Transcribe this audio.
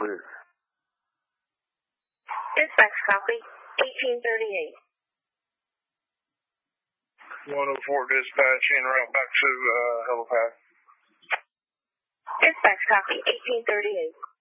clear. Dispatch copy, 1838. 104 dispatch en route back to helipad. Dispatch copy, 1838.